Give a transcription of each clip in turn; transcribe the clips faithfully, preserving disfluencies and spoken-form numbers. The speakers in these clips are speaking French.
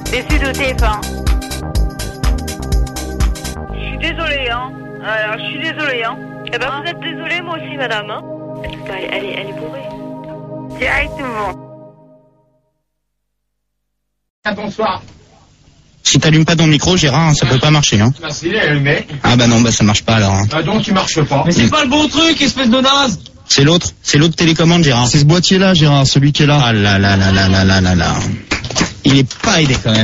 Les Sud au T F un. Je suis désolée, hein. Alors, je suis désolée, hein. Eh ben, hein? Vous êtes désolée, moi aussi, madame, hein. Bah, elle est, elle est bourrée. Directement. Ah, bonsoir. Si t'allumes pas ton micro, Gérard, ça peut pas marcher, hein. Bah, si, elle est allumée. Ah bah non, bah ça marche pas alors. Hein. Bah donc, il marche pas. Mais c'est pas le bon truc, espèce de naze. C'est l'autre, c'est l'autre télécommande, Gérard. C'est ce boîtier-là, Gérard, celui qui est là. Ah là là là là là là là là. Il est pas aidé quand même.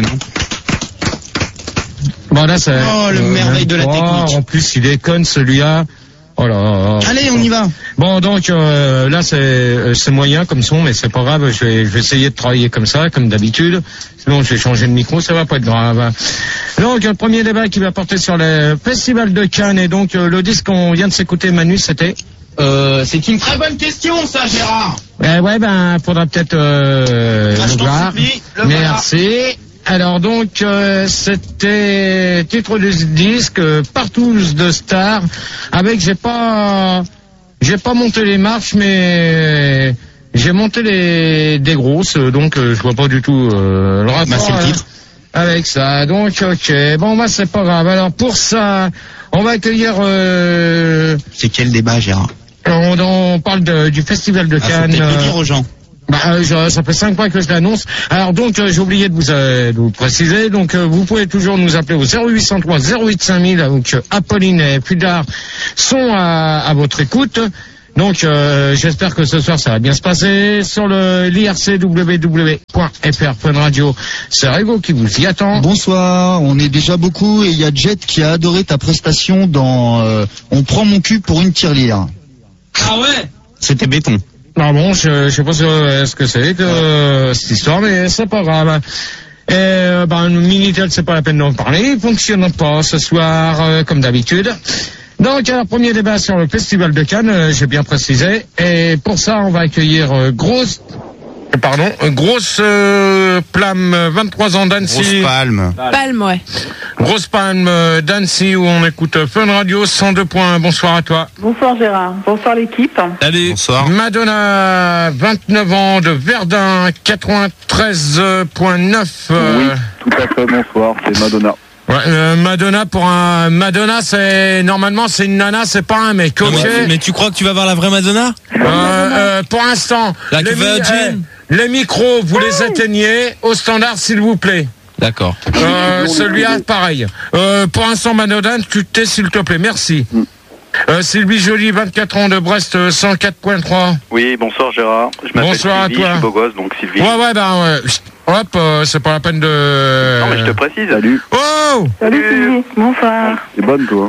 Bon là c'est. Oh le euh, merveille de la technique. En plus il déconne celui-là. Oh là là. Allez, on y va. Bon donc euh, là c'est c'est moyen comme son, mais c'est pas grave. Je vais je vais essayer de travailler comme ça, comme d'habitude. Sinon je vais changer de micro, ça va pas être grave. Donc le premier débat qui va porter sur le Festival de Cannes et donc euh, le disque qu'on vient de s'écouter, Manu, c'était. Euh, c'est une très bonne question, ça, Gérard. Eh ouais, ben, faudra peut-être euh, ah, le voir. Supplie, le Merci. Voilà. Alors donc, euh, c'était titre du disque euh, Partouze de Star. Avec, j'ai pas, j'ai pas monté les marches, mais j'ai monté les des grosses, donc euh, je vois pas du tout euh, le rapport. Bah, c'est le titre. Avec ça, donc ok. Bon, bah c'est pas grave. Alors pour ça, on va accueillir. Euh, c'est quel débat, Gérard? On, on parle de, du Festival de ah, Cannes. Faut peut-être le dire aux gens. Bah, euh, je, ça fait cinq mois que je l'annonce. Alors donc, euh, j'ai oublié de vous, euh, de vous préciser. Donc, euh, vous pouvez toujours nous appeler au zéro huit cent trois zéro huit cinq mille. Donc, euh, Apolline et Pudard sont à, à votre écoute. Donc, euh, j'espère que ce soir, ça va bien se passer. Sur le l'I R C w w w point f r point radio, c'est Rigo qui vous y attend. Bonsoir, on est déjà beaucoup et il y a Jet qui a adoré ta prestation dans euh, On prend mon cul pour une tirelire. Ah ouais? C'était béton. Non bon, je, je sais pas ce, ce que c'est que euh, cette histoire, mais c'est pas grave. Et euh, ben, Minitel, c'est pas la peine d'en parler. Il fonctionne pas ce soir, euh, comme d'habitude. Donc, alors, premier débat sur le Festival de Cannes, euh, j'ai bien précisé. Et pour ça, on va accueillir euh, grosse, pardon, euh, grosse euh, Plame, vingt-trois ans d'Annecy. Grosse Palme. Palme, ouais. Grosse Palme euh, d'Annecy, où on écoute Fun Radio cent deux point un. Bonsoir à toi. Bonsoir Gérard. Bonsoir l'équipe. Salut. Bonsoir. Madonna, vingt-neuf ans de Verdun, quatre-vingt-treize point neuf. Euh... Oui, tout à fait, bonsoir, c'est Madonna. Ouais, euh, Madonna pour un Madonna, c'est normalement c'est une nana, c'est pas un mec. Ok. Ouais, mais tu crois que tu vas voir la vraie Madonna? euh, euh, Pour l'instant, la les, mi- euh, les micros, vous les éteignez au standard, s'il vous plaît. D'accord. Euh, celui-là, pareil. Euh, pour l'instant, Madonna, tu t'es, s'il te plaît. Merci. Euh, Sylvie Joly, vingt-quatre ans de Brest, cent quatre point trois. Oui, bonsoir Gérard. Je m'appelle Bonsoir Sylvie, à toi. je suis beau gosse, donc Sylvie. Ouais, ouais, ben, ouais. Hop, euh, c'est pas la peine de... Non, mais je te précise. Salut. Oh! Salut Sylvie. Bonsoir. C'est bonne, toi.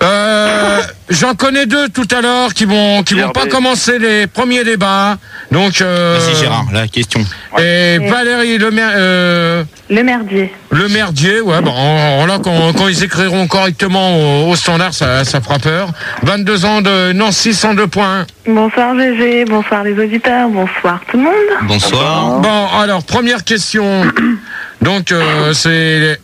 Euh, j'en connais deux tout à l'heure qui vont qui vont pas commencer les premiers débats. Donc euh, Vas-y Gérard, la question. Et Valérie Le Mer, euh, Le merdier. Le merdier, ouais, bon, on- là quand, quand ils écriront correctement au, au standard, ça, ça fera peur. vingt-deux ans de Nancy, cent deux point un. Bonsoir Gégé. Bonsoir les auditeurs. Bonsoir tout le monde. Bonsoir. Bon, alors première question. Donc euh, c'est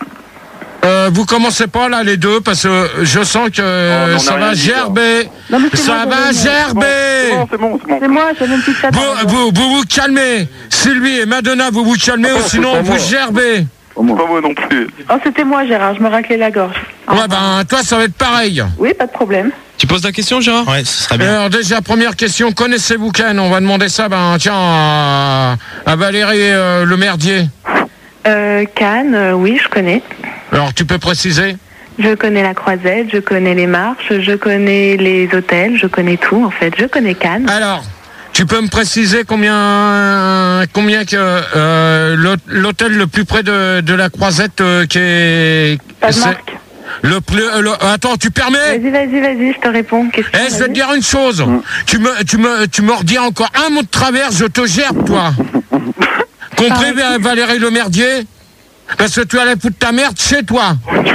Euh, vous commencez pas là les deux parce que je sens que Oh, non, ça on a va rien dit, gerber. Non, mais c'est Ça moi, va j'avais- gerber. C'est bon, c'est bon, c'est bon. C'est moi, j'ai même plus de chat. Vous, vous, vous vous calmez. Sylvie et Madonna, vous vous calmez, Ah bon, ou sinon c'est pas vous moi. gerbez. Pas moi non plus. Oh, c'était moi Gérard, je me raclais la gorge. Ouais, ben, toi, ça va être pareil. Oui, pas de problème. Tu poses la question, Gérard? Ouais, ce serait bien. Alors, déjà, première question. Connaissez-vous Cannes? On va demander ça, ben, tiens, à, à Valérie euh, Le Merdier. Euh, Cannes, euh, oui, je connais. Alors, tu peux préciser? Je connais la Croisette, je connais les marches, je connais les hôtels, je connais tout en fait. Je connais Cannes. Alors, tu peux me préciser combien, combien que euh, l'hô- l'hôtel le plus près de, de la Croisette euh, qui est... Pas de c'est- marque. Le plus, euh, le- attends, tu permets? Vas-y, vas-y, vas-y, je te réponds. Question, Eh, je vais te vas-y. dire une chose. Tu me, tu me, tu me redis encore un mot de travers, je te gerbe, toi. Compris, Pareil. Valérie Le Merdier? Parce que tu allais foutre ta merde chez toi.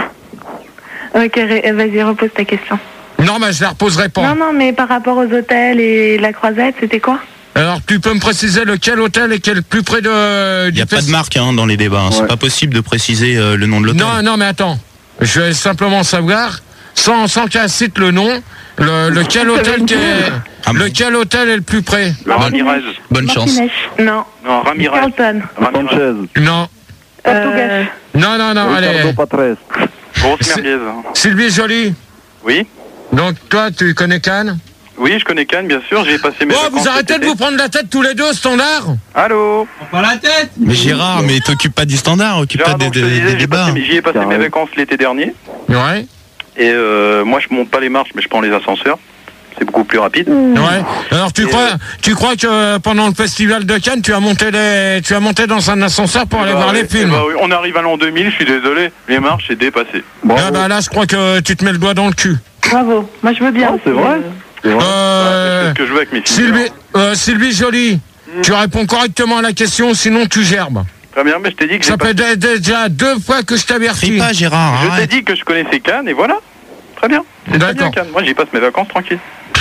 Ok, ré- vas-y, repose ta question. Non, mais je la reposerai pas. Non, non, mais par rapport aux hôtels et la Croisette, c'était quoi? Alors, tu peux me préciser lequel hôtel est quel plus près de... Il n'y a pas de marque hein, dans les débats. Hein. C'est Ouais. pas possible de préciser euh, le nom de l'hôtel. Non, non, mais attends. Je vais simplement savoir, sans, sans qu'elle cite le nom, le, lequel hôtel qui est... Ah bon. Lequel hôtel est le plus près? Le Ramirez. Bonne chance. Martinez. Non. Non, Ramirez. Carlton. Ramirez. Non. Euh... Non, non, non, allez. Grosse C'est- merguez. Sylvie Joly. Oui. Donc, toi, tu connais Cannes? Oui, je connais Cannes, bien sûr. J'y ai passé mes Oh, vacances vous arrêtez cet de été. vous prendre la tête tous les deux au standard? Allô. Pas la tête. Mais Gérard, mais t'occupes pas du standard, occupe-toi Gérard, des, donc, je te des, disais, des j'ai débats. passé mes- J'y ai passé mes Carré. vacances l'été dernier. Ouais. Et euh, moi, je monte pas les marches, mais je prends les ascenseurs. C'est beaucoup plus rapide. Ouais. Alors, tu Et crois, euh, tu crois que euh, pendant le festival de Cannes, tu as monté les, tu as monté dans un ascenseur pour aller Bah voir oui, les films? bah oui, on arrive à l'an deux mille, je suis désolé. Les marches, c'est dépassé. Ah bah là, je crois que tu te mets le doigt dans le cul. Bravo. Moi, je veux bien. Oh, c'est vrai. C'est Euh, ce que je veux avec mes filles. Sylvie, euh, Sylvie Joly, tu réponds correctement à la question, sinon tu gerbes. Très bien, mais je t'ai dit que j'ai Ça pas... fait dé- déjà deux fois que je Crie t'avertis. pas, Gérard, Je t'ai arrête. dit que je connaissais Cannes, et voilà. Très bien. C'est très bien, D'accord. Cannes. Moi, j'y passe mes vacances tranquille.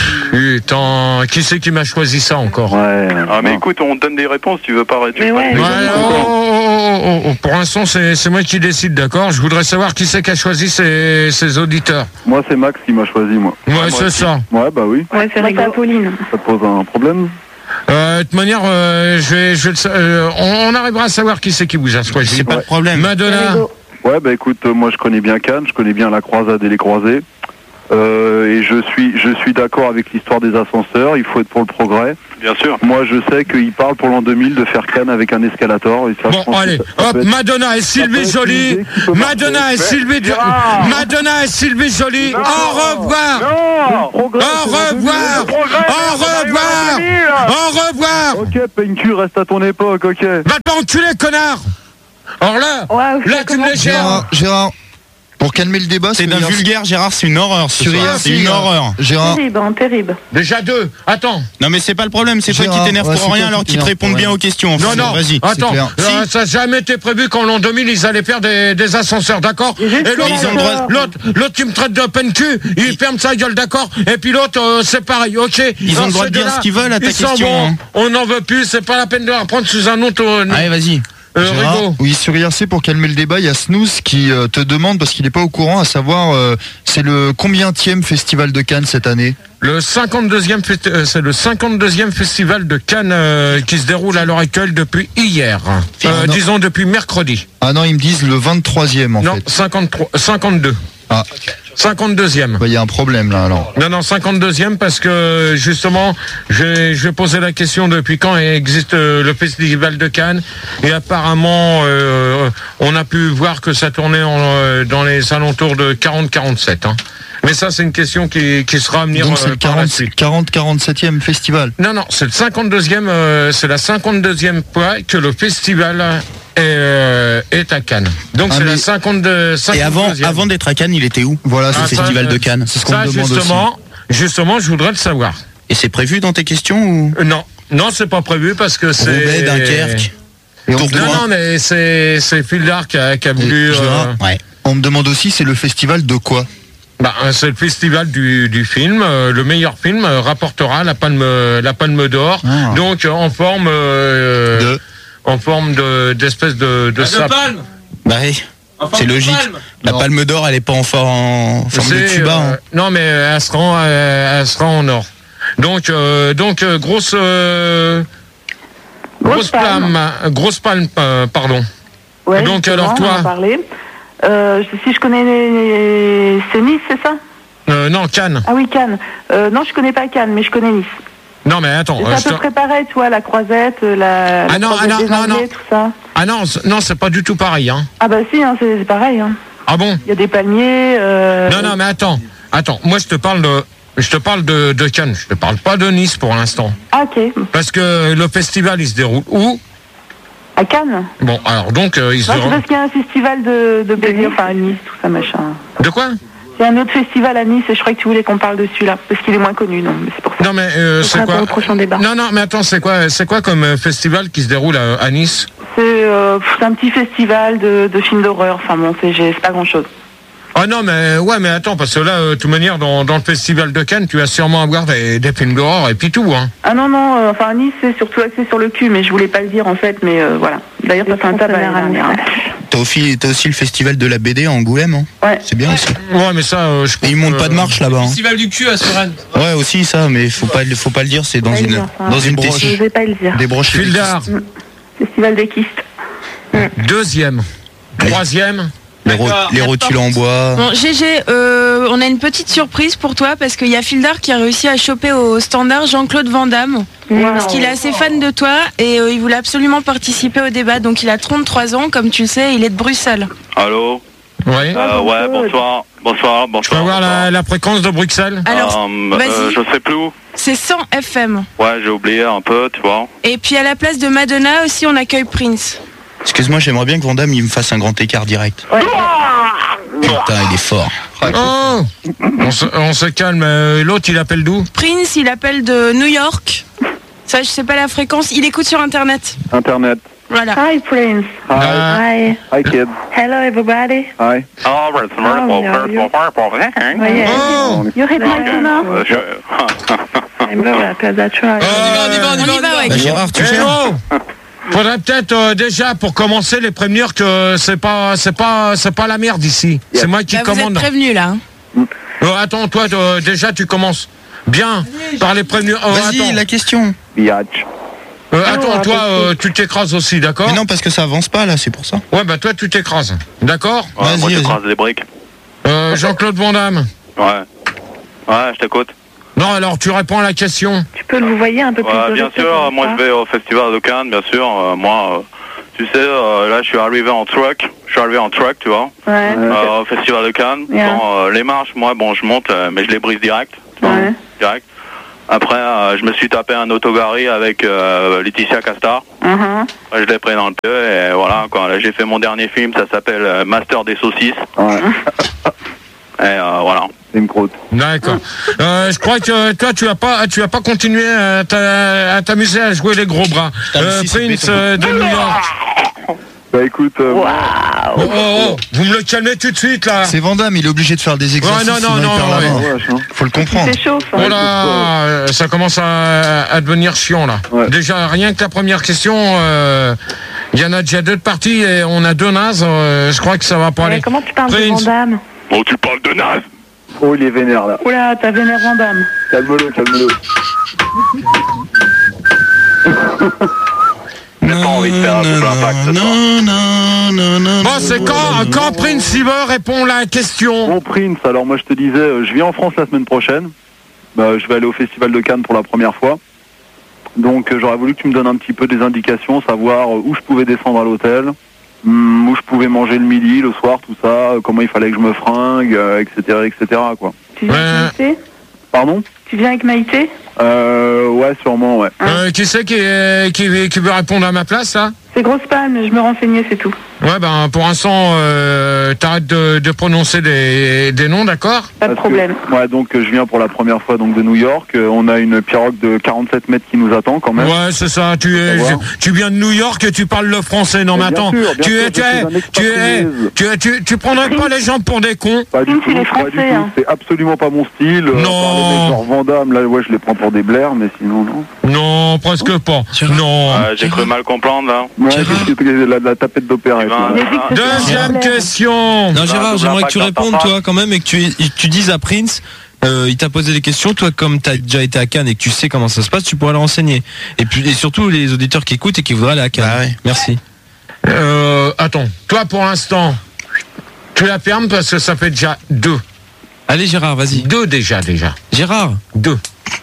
Putain, qui c'est qui m'a choisi ça encore? Ouais. Ah, mais écoute, on te donne des réponses, tu veux pas... Tu Mais veux ouais. pas- Ouais, oh, oh, oh, oh, oh, pour l'instant, c'est c'est moi qui décide, d'accord? Je voudrais savoir qui c'est qui a choisi ses, ses auditeurs. Moi, c'est Max qui m'a choisi, moi. Ouais, moi c'est aussi. ça. Ouais, bah oui. Ouais, c'est rigolo. Pauline. Ça te pose un problème? Euh, de toute manière, euh, je vais, je vais le sa- euh, on, on arrivera à savoir qui c'est qui vous a choisi. C'est pas de problème. Madonna. Ouais, bah écoute, euh, moi je connais bien Cannes, je connais bien la croisade et les croisés. Euh, et je suis, je suis d'accord avec l'histoire des ascenseurs, il faut être pour le progrès. Bien sûr. Moi je sais qu'il parle pour l'an deux mille de faire Cannes avec un escalator. Et ça, je Bon, pense que allez, ça- ça hop, peut être- Madonna et peut Sylvie être Joly. une idée qui peut marcher. Madonna et Sylvie Gérard. Madonna et Sylvie Joly. Non. Au revoir. Non. Progrès, Au c'est l'an deux mille. revoir. Progrès, Au on arrive à revoir. l'an deux mille. Au revoir. Ok, Pencu, reste à ton époque, ok. Va te enculer, connard. Alors là, Ouais, là, tu me les gères. Gérard, Gérard, pour calmer le débat, C'est sur d'un I R C vulgaire, Gérard, c'est une horreur ce sur soir. I R C, C'est une euh, horreur. Gérard, Terrible, hein, terrible. Déjà deux. Attends. Non mais c'est pas le problème, c'est toi qui Gérard, t'énerves ouais, pour c'est rien toi alors qui qu'ils te t'énerves répondent pour bien rien. aux questions. Non, Enfin, non, Vas-y. attends, clair. euh, ça n'a jamais été prévu qu'en l'an deux mille, ils allaient faire des, des ascenseurs, d'accord? Et Juste l'autre, ils ont le droit- l'autre, l'autre qui me traite de peine cul, il ferme sa gueule, d'accord? Et puis l'autre, euh, c'est pareil, ok? Ils ont le droit de dire ce qu'ils veulent à ta ils sont question, bons, hein. on n'en veut plus, c'est pas la peine de la reprendre sous un autre euh, Allez, vas-y. euh, Gérard, rideau. oui, sur I R C, pour calmer le débat, il y a Snooze qui euh, te demande, parce qu'il n'est pas au courant, à savoir, euh, c'est le combientième festival de Cannes cette année? Le cinquante-deuxième, festi- euh, c'est le cinquante-deuxième festival de Cannes euh, qui se déroule à l'heure actuelle depuis hier. Euh, Ah, non. disons depuis mercredi. Ah non, ils me disent le vingt-troisième en non, fait. cinquante-trois, cinquante-deux. Ah, cinquante-deuxième. bah il y a un problème là alors. Non, non, cinquante-deuxième parce que justement, je, je posais la question depuis quand existe euh, le Festival de Cannes et apparemment, euh, on a pu voir que ça tournait en, euh, dans les alentours de quarante quarante-sept. Hein. Mais ça, c'est une question qui, qui sera à venir Donc c'est euh, le par la suite. quarante quarante-septième festival. Non, non, c'est le cinquante-deuxième, euh, c'est la cinquante-deuxième fois que le festival est, euh, est à Cannes. Donc Ah, c'est mais- la cinquante-deux, Et avant, cinquante-deuxième. avant d'être à Cannes, il était où Voilà, Ah, c'est le ça, festival euh, de Cannes. c'est ce qu'on Ça, me demande aussi. justement, justement, je voudrais le savoir. Et c'est prévu dans tes questions ou Euh, non, non, c'est pas prévu parce que c'est. Roubaix, Dunkerque. Et on, Tour me de Non, demande, non, mais c'est c'est Fildar qui a, qui a voulu. Gérard, euh, Ouais. on me demande aussi, c'est le festival de quoi? bah, c'est le festival du, du film. euh, le meilleur film euh, rapportera la palme la palme d'or. Ah. Donc euh, en forme euh, De. en forme de d'espèce de de De sape. palme. Bah oui. En forme C'est de logique. palme. La Non. palme d'or, elle est pas en, for- en forme de C'est, tuba. euh, hein. Non, mais elle sera en, euh, elle sera en or. Donc euh, donc euh, grosse euh, grosse Grosse palme. palme, grosse palme, euh, pardon. Ouais, Donc, justement, alors, toi on en parlait. Euh, je- si je connais les... C'est Nice, c'est ça? Euh, non, Cannes. Ah oui, Cannes. Euh, non, je connais pas Cannes, mais je connais Nice. Non, mais attends. C'est euh, à je peu te- près pareil, tu vois, la croisette, la, Ah la non, croisette ah non, des non, Anglais, non. tout ça. Ah non, c'est- non, c'est pas du tout pareil, hein. Ah bah si, hein, c'est c'est pareil. Hein. Ah bon? Il y a des palmiers. Euh... Non, non, mais attends, attends. Moi, je te parle de, je te parle de, de Cannes. Je te parle pas de Nice pour l'instant, Ah ok. parce que le festival, il se déroule où? À Cannes. Bon, alors donc, euh, il se Non, c'est déroule. parce qu'il y a un festival de, de plaisir, enfin à Nice, tout ça, machin. De quoi? Il y a un autre festival à Nice et je crois que tu voulais qu'on parle de celui-là, parce qu'il est moins connu, non, mais c'est pour ça. Non, mais euh, Ce c'est sera pour quoi? le prochain débat. Non, non, mais attends, c'est quoi, c'est quoi comme euh, festival qui se déroule à, à Nice? C'est euh, pff, c'est un petit festival de, de films d'horreur, enfin bon, c'est j'ai- c'est pas grand-chose. Ah non, mais ouais, mais attends, parce que là, euh, de toute manière, dans, dans le festival de Cannes, tu vas sûrement avoir des, des films d'horreur et puis tout, hein. Ah non, non, euh, enfin à Nice c'est surtout axé sur le cul, mais je voulais pas le dire en fait, mais euh, voilà. D'ailleurs ça fait un tabac l'année dernière, hein. T'as aussi, t'as aussi le festival de la B D à Angoulême. Hein. Ouais. C'est bien aussi. Ouais, mais ça, euh, je Et ils montent pas de marche là-bas. Hein. Festival du cul à Suresnes. Ouais, aussi ça, mais faut pas, faut pas le dire, c'est dans Faut pas le une, dire, ça. dans une Broche. Je tessie. n'osais pas le dire. Des broches. Fildar. Festival des kystes. Deuxième. Troisième. Les, ro- les rotules en bois. Bon, G G, euh, on a une petite surprise pour toi parce qu'il y a Fildar qui a réussi à choper au standard Jean-Claude Van Damme. Parce qu'il est assez fan de toi et euh, il voulait absolument participer au débat. Donc il a trente-trois ans, comme tu le sais, il est de Bruxelles. Allô. Oui. Euh, ouais, bonsoir. Bonsoir, bonsoir. Je peux avoir la, la fréquence de Bruxelles? Alors, euh, vas-y. euh, je sais plus où. C'est cent F M. Ouais, j'ai oublié un peu, tu vois. Et puis à la place de Madonna aussi, on accueille Prince. Excuse-moi, j'aimerais bien que Van Damme il me fasse un grand écart direct. Ouais. Putain, il est fort. Oh, on se, on se calme. Euh, L'autre, il appelle d'où? Prince, il appelle de New York. Ça, je sais pas la fréquence. Il écoute sur Internet. Internet. Voilà. Hi, Prince. Hi. Hi. Hi, kid. Hello, everybody. Hi. Oh, c'est Oh, you- Oh, yeah. Oh. You hit Madonna? Euh, je- I know that, 'cause I tried. Euh, On y va, on y va, on y va, on y va. ouais. Bah, Gérard, tu Eh cherches oh Faudrait peut-être euh, déjà pour commencer les prévenir que c'est pas c'est pas c'est pas la merde ici. C'est moi qui Bah, vous êtes commande. prévenus là. hein. Euh, attends, toi euh, déjà tu commences bien par les prévenus. Euh, Vas-y, attends, la question. Biatch. Euh, attends, toi euh, tu t'écrases aussi, d'accord? Mais non, parce que ça avance pas là, c'est pour ça. Ouais, bah toi tu t'écrases, d'accord? Ouais, moi, Vas-y, je vas-y. croise les briques. Euh, Jean-Claude Van Damme. Ouais. Ouais, je t'écoute. Non, alors tu réponds à la question. Tu peux le voyer un peu plus Ouais, de bien respect, sûr, comme moi ça. je vais au festival de Cannes, bien sûr. Euh, moi, euh, tu sais, euh, là je suis arrivé en truck. Je suis arrivé en truck, tu vois, Ouais. euh, au festival de Cannes. Yeah. Bon, euh, les marches, moi, bon, je monte, euh, mais je les brise direct. Tu vois, Ouais. direct. Après, euh, je me suis tapé un autogari avec euh, Laetitia Casta. Mhm. Je l'ai pris dans le pied et voilà, quoi. Là, j'ai fait mon dernier film, ça s'appelle euh, Master des saucisses. Ouais. Et euh, voilà. C'est une croûte. D'accord. Euh, je crois que toi tu vas pas tu vas pas continuer à t'a- à t'amuser à jouer les gros bras. Putain, mais Euh, si, c'est Prince béton. euh, de New York. Bah écoute, euh, Waouh. Oh, oh, oh, vous me le calmez tout de suite là. C'est Van Damme, il est obligé de faire des exercices. Ouais, non, non, sinon non, il perd la ouais. main. ah, wesh, hein. Faut le comprendre. C'est chaud, ça. Oh là, euh, ça commence à, à devenir chiant là. Ouais. Déjà rien que la première question, euh, il y en a déjà deux de parties et on a deux nazes. euh, je crois que ça va pas Mais aller. comment tu parles de Prince. Van Damme? Oh, tu parles de naze. Oh, il est vénère là. Oula, t'as vénère Van Damme. Calme-le, calme-le. J'ai pas envie de faire un double impact ce soir. Non, non, non, non. Bon, c'est quand, quand Prince il veut répond à la question. Bon Prince, alors moi je te disais, euh, je viens en France la semaine prochaine. Bah, je vais aller au Festival de Cannes pour la première fois. Donc euh, j'aurais voulu que tu me donnes un petit peu des indications, savoir euh, où je pouvais descendre à l'hôtel, hum, où je pouvais manger le midi, le soir, tout ça, euh, comment il fallait que je me fringue, euh, et cetera, et cetera quoi. Tu viens Ouais. avec Maïté? Pardon? Tu viens avec Maïté? Euh, ouais, sûrement, ouais. Euh, qui c'est qui, qui, qui veut répondre à ma place là? C'est grosse palme, je me renseignais, c'est tout. Ouais, ben pour l'instant, euh, t'arrêtes de, de prononcer des, des noms, d'accord? Pas de Parce problème. que- ouais, donc euh, je viens pour la première fois donc de New York. Euh, on a une pirogue de quarante-sept mètres qui nous attend quand même. Ouais, c'est ça. Tu es, Au revoir. tu viens de New York et tu parles le français. Non, mais Mais bien attends, sûr, bien tu sûr, es, je tu suis es, un tu es, expatrié. tu es, tu, tu prendrais pas les gens pour des cons? Pas du Prince, tout, il est pas du français, tout. hein. C'est absolument pas mon style. Euh, Non. à part les mecs genre Van Damme, là, ouais, je les prends pour des blairs, mais sinon, non. Non, presque pas. Gérard. Non. Euh, J'ai cru mal comprendre là. Ouais, Gérard. qu'est-ce que la, la tapette d'opérette. Tu vas- là. Il a dit que c'était un Deuxième problème. question. Non, Gérard, double j'aimerais que impact tu dans ta répondes, phrase. toi, quand même, et que tu, et que tu dises à Prince, euh, il t'a posé des questions, toi, comme t'as déjà été à Cannes et que tu sais comment ça se passe, tu pourrais le renseigner. Et puis, et surtout, les auditeurs qui écoutent et qui voudraient aller à Cannes. Bah ouais. Merci. Euh, attends. Toi, pour l'instant, tu la fermes parce que ça fait déjà deux. Allez, Gérard, vas-y. Deux déjà, déjà. Gérard. Deux.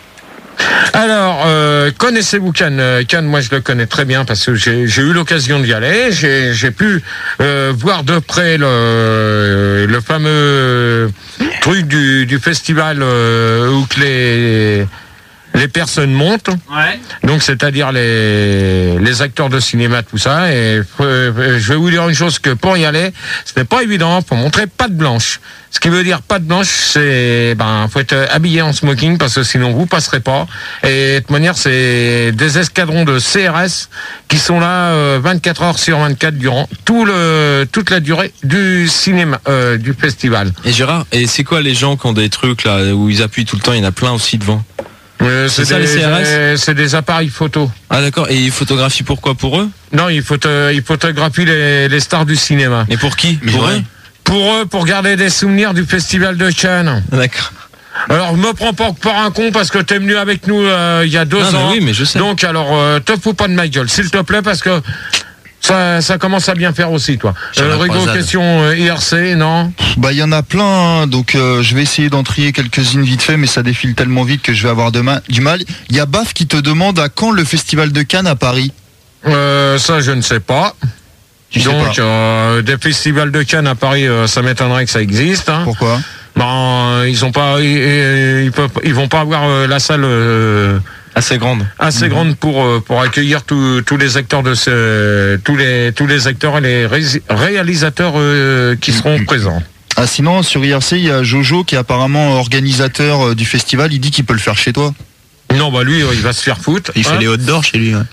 Alors, euh, connaissez-vous Cannes? Euh, Cannes, moi je le connais très bien parce que j'ai j'ai eu l'occasion d'y aller. J'ai j'ai pu euh, voir de près le, le fameux truc du, du festival euh, où que les les personnes montent. Ouais. Donc, c'est-à-dire les, les acteurs de cinéma, tout ça. Et euh, je vais vous dire une chose, que pour y aller, ce n'est pas évident. Faut montrer patte blanche. Ce qui veut dire patte blanche, c'est ben faut être habillé en smoking parce que sinon vous passerez pas. Et de toute manière, c'est des escadrons de C R S qui sont là euh, vingt-quatre heures sur vingt-quatre durant tout le toute la durée du cinéma, euh, du festival. Et Gérard, et c'est quoi les gens qui ont des trucs là où ils appuient tout le temps? Il y en a plein aussi devant. Euh, C'est c'est ça, des, les C R S? c'est des appareils photo. Ah d'accord. Et ils photographient pourquoi? Pour eux? Non, il faut il photographie les, les stars du cinéma. Mais pour qui? Mais Pour ouais. eux? Pour eux, pour garder des souvenirs du festival de Cannes. Ah, d'accord. Alors, me prends pas pour un con parce que t'es venu avec nous euh, il y a deux Non, mais ans. oui, mais je sais. Donc, alors, euh, te fous pas de ma gueule, s'il te plaît, parce que Ça, ça commence à bien faire aussi, toi. Sur Euh, la Rigo, croisade. question euh, I R C, non? Bah, il y en a plein, hein, donc euh, je vais essayer d'en trier quelques-unes vite fait, mais ça défile tellement vite que je vais avoir de ma- du mal. Il y a Baf qui te demande à quand le Festival de Cannes à Paris. Euh, ça, je ne sais pas. Tu sais Donc, pas. euh, des festivals de Cannes à Paris, euh, ça m'étonnerait que ça existe. Hein. Pourquoi? Ben, ils ont pas, ils, ils, peuvent, ils vont pas avoir euh, la salle euh, Assez grande. assez Mhm. grande pour euh, pour accueillir tous tous les acteurs de ce, tous les tous les acteurs et les ré- réalisateurs euh, qui seront présents. Ah, sinon, sur I R C, il y a Jojo qui est apparemment organisateur euh, du festival. Il dit qu'il peut le faire chez toi. Non, bah lui, euh, il va se faire foutre. Il hein. fait les hautes d'or chez lui. Ouais.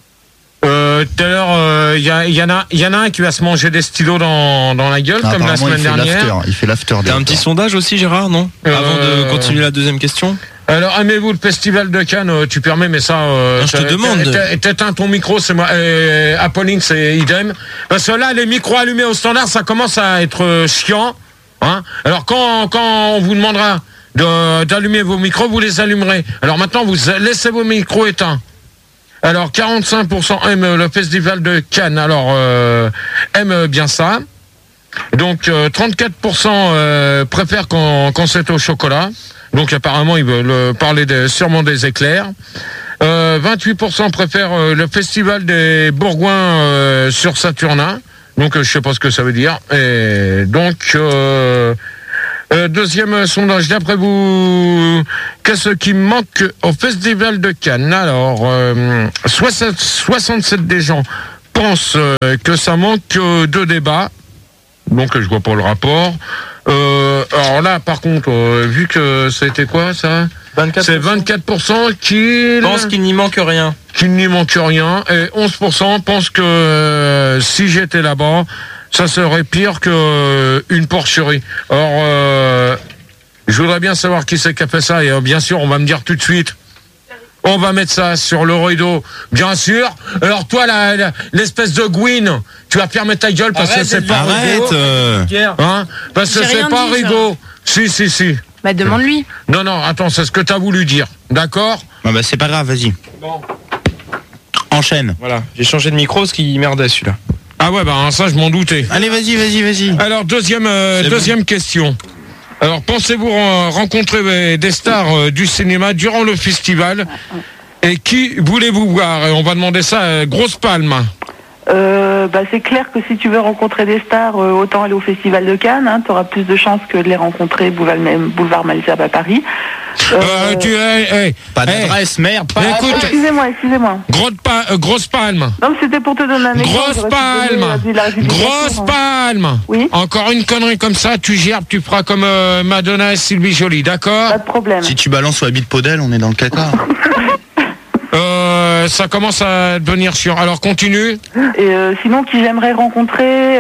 Euh, tout à l'heure, il euh, y, a, y, en a, y en a un qui va se manger des stylos dans, dans la gueule, Ah, comme la apparemment, semaine il fait dernière. l'after. Il fait l'after. T'as un des petit auteurs. sondage aussi, Gérard, non Euh, Avant de continuer la deuxième question. Alors, aimez-vous le festival de Cannes? euh, Tu permets, mais ça... Euh, Non, je te t'as- demande. t'as- T'éteins ton micro, c'est moi. Euh, Apolline, c'est idem. Parce que là, les micros allumés au standard, ça commence à être euh, chiant. Hein. Alors, quand, quand on vous demandera de- d'allumer vos micros, vous les allumerez. Alors maintenant, vous laissez vos micros éteints. Alors, quarante-cinq pour cent aiment le festival de Cannes. Alors, euh, aiment bien ça. Donc, euh, trente-quatre pour cent euh, préfèrent quand, quand c'est au chocolat. Donc, apparemment, ils veulent euh, parler de, sûrement des éclairs. Euh, vingt-huit pour cent préfèrent euh, le festival des Bourgoins euh, sur Saturnin. Donc, euh, je sais pas ce que ça veut dire. Et donc... Euh, Euh, deuxième sondage, d'après vous, qu'est-ce qui manque au Festival de Cannes? Alors, euh, soixante, soixante-sept des gens pensent euh, que ça manque euh, de débat. Donc, je vois pas le rapport. Euh, alors là, par contre, euh, vu que c'était quoi, ça? vingt-quatre C'est vingt-quatre pour cent qui... Je pense qu'il n'y manque rien. Qu'il n'y manque rien. Et onze pour cent pensent que euh, si j'étais là-bas, ça serait pire que euh, une porcherie. Or, euh, je voudrais bien savoir qui c'est qui a fait ça. Et euh, bien sûr, on va me dire tout de suite, on va mettre ça sur le rideau. Bien sûr. Alors toi, la- la- l'espèce de Gwyn, tu vas fermer ta gueule parce Arrête que c'est de pas Arrête, rigo. euh. Hein, parce que J'ai c'est rien pas dit, rigo. Si, si, si. Bah demande-lui. Non, non, attends, c'est ce que t'as voulu dire. D'accord? Ah bah c'est pas grave, vas-y. Bon. Enchaîne. Voilà, j'ai changé de micro parce qu'il merdait celui-là. Ah ouais, bah ça, je m'en doutais. Allez, vas-y, vas-y, vas-y. Alors, deuxième, euh, C'est deuxième question. Alors, pensez-vous euh, rencontrer euh, des stars euh, du cinéma durant le festival? Et qui voulez-vous voir? Et on va demander ça à Grosse Palme. Euh, bah, c'est clair que si tu veux rencontrer des stars, euh, autant aller au Festival de Cannes. Hein, tu auras plus de chances que de les rencontrer boulevard, boulevard Malesherbes à Paris. Euh, Euh, tu, hey, hey, Pas hey, d'adresse, merde, pas. écoute, Excusez-moi, excusez-moi. grosse, pa- euh, grosse Palme. Non, mais c'était pour te donner un exemple. Grosse j'aurais pu te donner, Palme. euh, de la justification, Grosse hein. Palme. Oui. Encore une connerie comme ça, tu gères, tu feras comme euh, Madonna et Sylvie Joly, d'accord? Pas de problème. Si tu balances sur la bite Podel, on est dans le caca. Euh, ça commence à devenir chiant. Alors, continue. Et euh, sinon, qui j'aimerais rencontrer